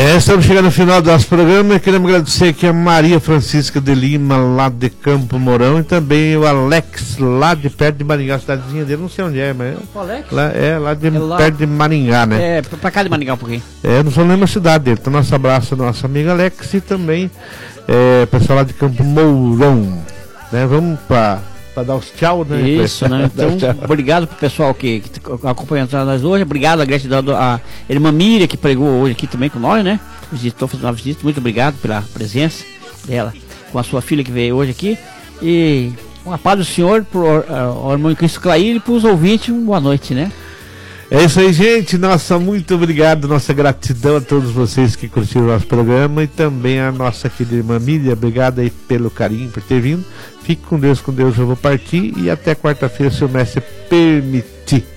Estamos chegando no final do nosso programa. Queremos agradecer aqui a Maria Francisca de Lima, lá de Campo Mourão, e também o Alex, lá de perto de Maringá, a cidadezinha dele, não sei onde é, mas o Alex? Lá de perto de Maringá, né? Pra cá de Maringá um pouquinho. Não sou nem a cidade dele. Então, nosso abraço ao nosso amigo Alex e também pessoal lá de Campo Mourão, né? Vamos para dar os tchau, né? Isso, né? Então, obrigado pro pessoal que acompanhou nós hoje. Obrigado a gratidão a irmã Miriam, que pregou hoje aqui também com nós, né? Visitou, fez uma visita. Muito obrigado pela presença dela, com a sua filha que veio hoje aqui. E uma paz do Senhor pro irmão Cristo Clair e pros ouvintes, uma boa noite, né? É isso aí, gente. Nossa, muito obrigado. Nossa gratidão a todos vocês que curtiram o nosso programa e também a nossa querida irmã Miriam. Obrigado aí pelo carinho, por ter vindo. Fique com Deus, eu vou partir e até quarta-feira, se o mestre permitir.